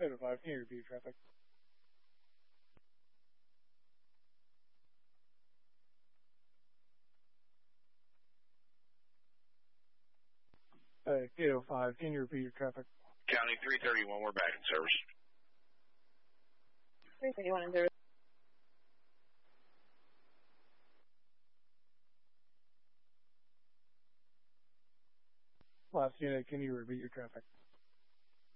805, can you repeat your traffic? Hey, 805, can you repeat your traffic? County 331, we're back in service. 331 in service. Last unit, can you repeat your traffic?